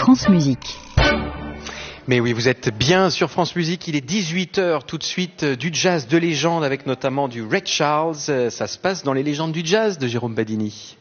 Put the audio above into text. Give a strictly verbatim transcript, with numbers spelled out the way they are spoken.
France Musique. Mais oui, vous êtes bien sur France Musique, il est dix-huit heures tout de suite, du jazz de légende avec notamment du Ray Charles. Ça se passe dans les légendes du jazz de Jérôme Badini.